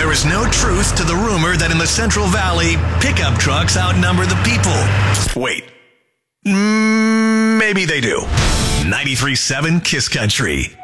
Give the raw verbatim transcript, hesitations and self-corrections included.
There is no truth to the rumor that in the Central Valley, pickup trucks outnumber the people. Wait. Mm, maybe they do. ninety-three point seven Kiss Country.